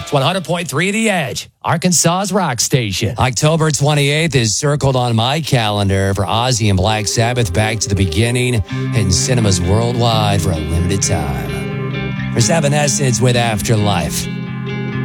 It's 100.3 The Edge, Arkansas's rock station. October 28th is circled on my calendar for Ozzy and Black Sabbath Back to the Beginning in cinemas worldwide for a limited time. For Evanescence with Afterlife,